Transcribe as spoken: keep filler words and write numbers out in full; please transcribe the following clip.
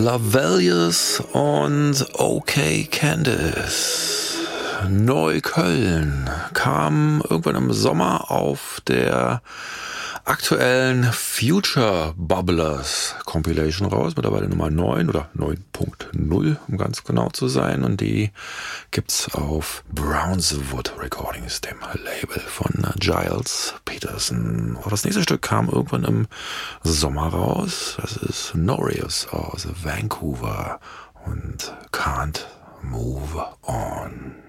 Lavelius und OK Candice. Neukölln kam irgendwann im Sommer auf der aktuellen Future Bubblers Compilation raus, mittlerweile Nummer neun oder neun Punkt null, um ganz genau zu sein, und die gibt's auf Brownswood Recordings, dem Label von Giles Peterson. Auch das nächste Stück kam irgendwann im Sommer raus. Das ist Norius aus Vancouver und Can't Move On.